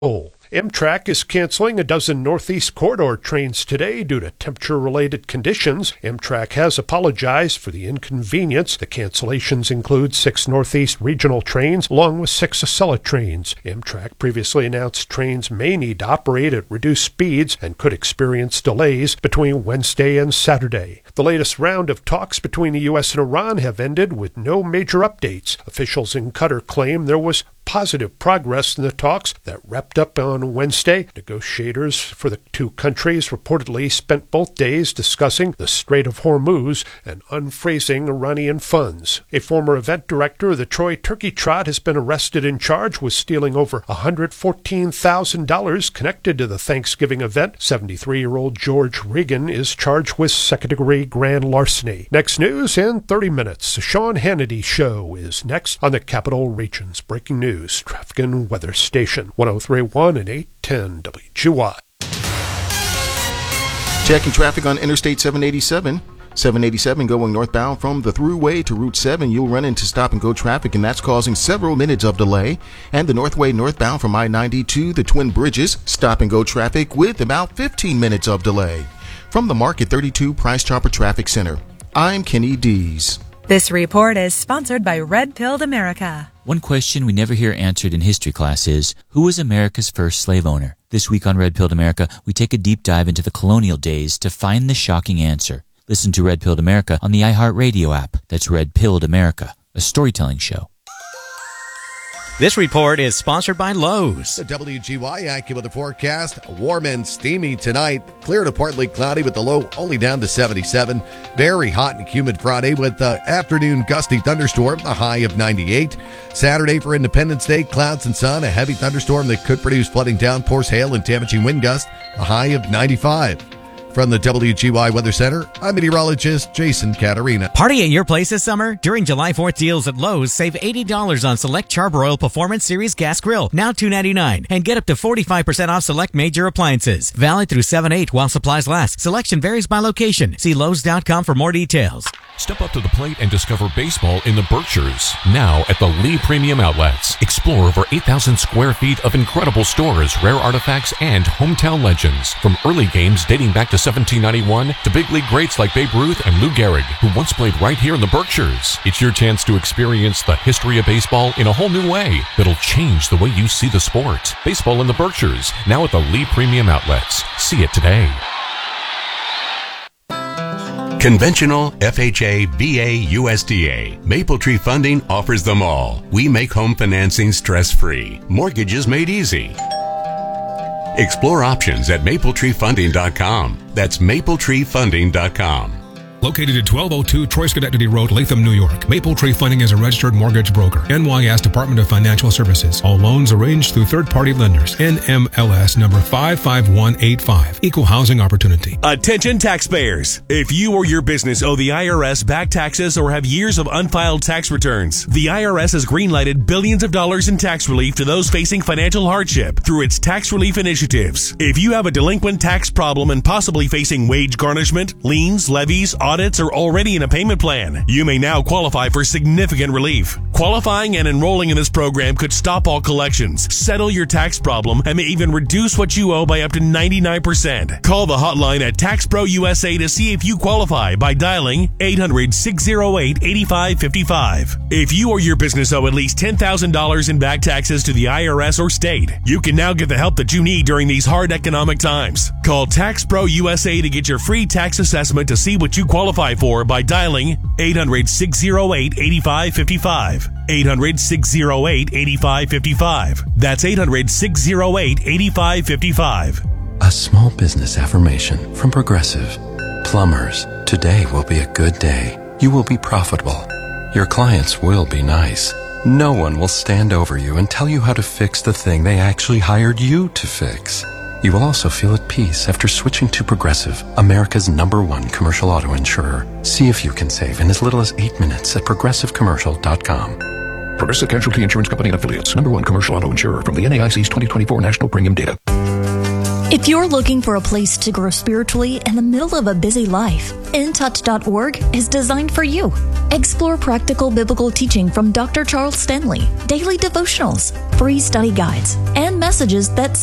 Amtrak is canceling a dozen Northeast Corridor trains today due to temperature-related conditions. Amtrak has apologized for the inconvenience. The cancellations include 6 Northeast regional trains along with 6 Acela trains. Amtrak previously announced trains may need to operate at reduced speeds and could experience delays between Wednesday and Saturday. The latest round of talks between the U.S. and Iran have ended with no major updates. Officials in Qatar claim there was positive progress in the talks that wrapped up on Wednesday. Negotiators for the two countries reportedly spent both days discussing the Strait of Hormuz and unfreezing Iranian funds. A former event director of the Troy Turkey Trot has been arrested and charged with stealing over $114,000 connected to the Thanksgiving event. 73-year-old George Regan is charged with second-degree grand larceny. Next news in 30 minutes. The Sean Hannity Show is next on the Capital Region's Breaking News Traffic and Weather Station, 103.1 and 810 WGY. Checking traffic on Interstate 787. 787 going northbound from the Thruway to Route 7. You'll run into stop-and-go traffic, and that's causing several minutes of delay. And the Northway northbound from I-90 to the Twin Bridges, stop-and-go traffic with about 15 minutes of delay. From the Market 32 Price Chopper Traffic Center, I'm Kenny Dees. This report is sponsored by Red Pilled America. One question we never hear answered in history class is, who was America's first slave owner? This week on Red Pilled America, we take a deep dive into the colonial days to find the shocking answer. Listen to Red Pilled America on the iHeartRadio app. That's Red Pilled America, a storytelling show. This report is sponsored by Lowe's. The WGY AccuWeather forecast, warm and steamy tonight. Clear to partly cloudy with the low only down to 77. Very hot and humid Friday with the afternoon gusty thunderstorm, a high of 98. Saturday for Independence Day, clouds and sun, a heavy thunderstorm that could produce flooding downpours, hail, and damaging wind gusts, a high of 95. From the WGY Weather Center, I'm meteorologist Jason Caterina. Party at your place this summer? During July 4th deals at Lowe's, save $80 on select Charbroil Performance Series Gas Grill, now $2.99, and get up to 45% off select major appliances. Valid through 7/8 while supplies last. Selection varies by location. See Lowe's.com for more details. Step up to the plate and discover baseball in the Berkshires. Now at the Lee Premium Outlets. Explore over 8,000 square feet of incredible stores, rare artifacts, and hometown legends. From early games dating back to 1791 to big league greats like Babe Ruth and Lou Gehrig, who once played right here in the Berkshires. It's your chance to experience the history of baseball in a whole new way that'll change the way you see the sport. Baseball in the Berkshires, now at the Lee Premium Outlets. See it today. Conventional, FHA, VA, USDA. Mapletree Funding offers them all. We make home financing stress-free. Mortgages made easy. Explore options at mapletreefunding.com. That's mapletreefunding.com. Located at 1202 Troy Schenectady Road, Latham, New York. Mapletree Funding is a registered mortgage broker. NYS Department of Financial Services. All loans arranged through third-party lenders. NMLS number 55185. Equal housing opportunity. Attention taxpayers. If you or your business owe the IRS back taxes or have years of unfiled tax returns, the IRS has greenlighted billions of dollars in tax relief to those facing financial hardship through its tax relief initiatives. If you have a delinquent tax problem and possibly facing wage garnishment, liens, levies, audits, are already in a payment plan, you may now qualify for significant relief. Qualifying and enrolling in this program could stop all collections, settle your tax problem, and may even reduce what you owe by up to 99%. Call the hotline at TaxPro USA to see if you qualify by dialing 800-608-8555. If you or your business owe at least $10,000 in back taxes to the IRS or state, you can now get the help that you need during these hard economic times. Call TaxPro USA to get your free tax assessment to see what you qualify for by dialing 800-608-8555. 800-608-8555. That's 800-608-8555. A small business affirmation from Progressive. Plumbers, today will be a good day. You will be profitable. Your clients will be nice. No one will stand over you and tell you how to fix the thing they actually hired you to fix. You will also feel at peace after switching to Progressive, America's #1 commercial auto insurer. See if you can save in as little as 8 minutes at progressivecommercial.com. Progressive Casualty Insurance Company and Affiliates, #1 commercial auto insurer from the NAIC's 2024 National Premium Data. If you're looking for a place to grow spiritually in the middle of a busy life, InTouch.org is designed for you. Explore practical biblical teaching from Dr. Charles Stanley, daily devotionals, free study guides, and messages that